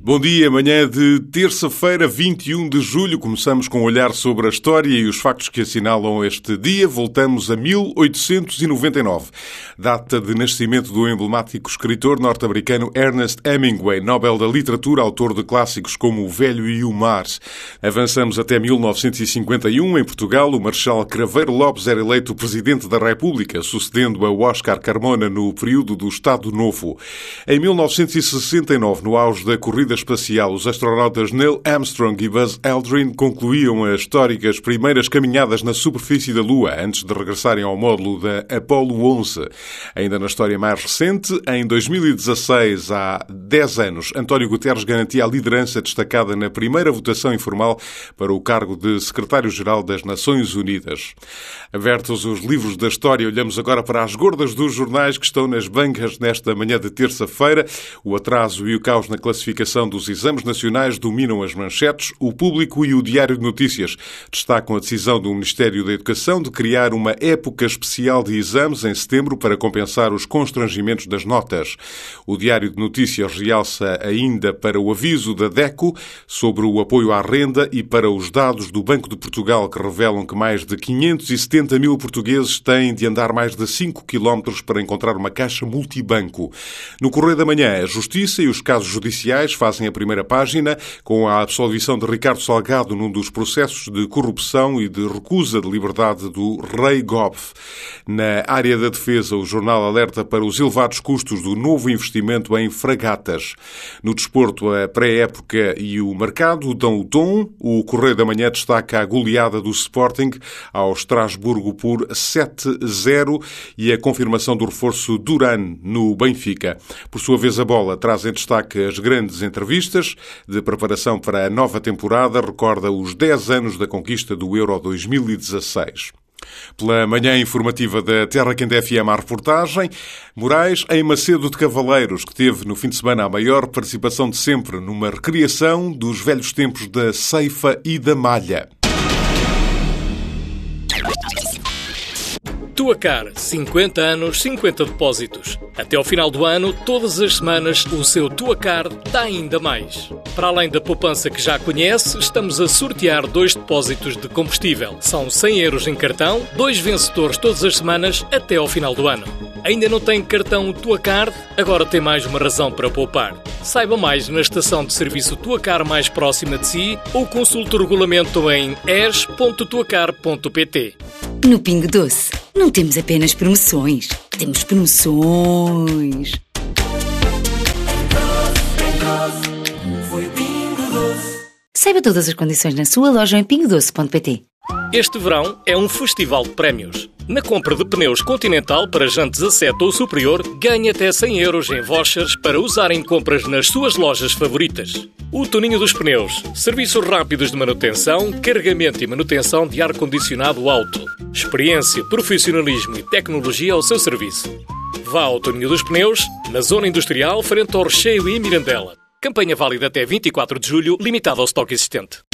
Bom dia, manhã de terça-feira, 21 de julho. Começamos com um olhar sobre a história e os factos que assinalam este dia. Voltamos a 1899, data de nascimento do emblemático escritor norte-americano Ernest Hemingway, Nobel da Literatura, autor de clássicos como O Velho e o Mar. Avançamos até 1951. Em Portugal, o Marechal Craveiro Lopes era eleito Presidente da República, sucedendo a Óscar Carmona no período do Estado Novo. Em 1969, no auge da corrida espacial, os astronautas Neil Armstrong e Buzz Aldrin concluíam as históricas primeiras caminhadas na superfície da Lua, antes de regressarem ao módulo da Apollo 11. Ainda na história mais recente, em 2016, há 10 anos, António Guterres garantia a liderança destacada na primeira votação informal para o cargo de Secretário-Geral das Nações Unidas. Abertos os livros da história, olhamos agora para as gordas dos jornais que estão nas bancas nesta manhã de terça-feira. O atraso e o caos na classificação dos exames nacionais dominam as manchetes. O Público e o Diário de Notícias destacam a decisão do Ministério da Educação de criar uma época especial de exames em setembro para compensar os constrangimentos das notas. O Diário de Notícias realça ainda para o aviso da DECO sobre o apoio à renda e para os dados do Banco de Portugal que revelam que mais de 570 mil portugueses têm de andar mais de 5 quilómetros para encontrar uma caixa multibanco. No Correio da Manhã, a Justiça e os casos judiciais fazem a primeira página, com a absolvição de Ricardo Salgado num dos processos de corrupção e de recusa de liberdade do Rei Goff. Na área da defesa, o jornal alerta para os elevados custos do novo investimento em fragatas. No desporto, a pré-época e o mercado dão o tom. O Correio da Manhã destaca a goleada do Sporting ao Estrasburgo por 7-0 e a confirmação do reforço Duran no Benfica. Por sua vez, a Bola traz em destaque as grandes entrevistas de preparação para a nova temporada, recorda os 10 anos da conquista do Euro 2016. Pela manhã informativa da Terra Quente FM, a reportagem Moraes em Macedo de Cavaleiros, que teve no fim de semana a maior participação de sempre numa recriação dos velhos tempos da ceifa e da malha. Tuacar, 50 anos, 50 depósitos. Até ao final do ano, todas as semanas, o seu Tuacar dá ainda mais. Para além da poupança que já conhece, estamos a sortear 2 depósitos de combustível. São 100 euros em cartão, 2 vencedores todas as semanas até ao final do ano. Ainda não tem cartão Tuacar? Agora tem mais uma razão para poupar. Saiba mais na estação de serviço Tuacar mais próxima de si ou consulte o regulamento em es.tuacar.pt. No Pingo Doce, não temos apenas promoções, temos promoções. Saiba todas as condições na sua loja em pingodoce.pt. Este verão é um festival de prémios. Na compra de pneus Continental para jantes a 7 ou superior, ganhe até 100 euros em vouchers para usar em compras nas suas lojas favoritas. O Toninho dos Pneus. Serviços rápidos de manutenção, carregamento e manutenção de ar-condicionado alto. Experiência, profissionalismo e tecnologia ao seu serviço. Vá ao Toninho dos Pneus, na Zona Industrial, frente ao Recheio e Mirandela. Campanha válida até 24 de julho, limitada ao estoque existente.